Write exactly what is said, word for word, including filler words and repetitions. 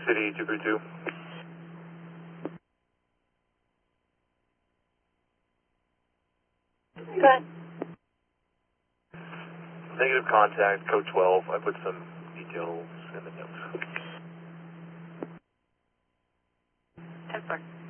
City two three two. Good. Negative contact, code twelve. I put some details in the notes. ten four.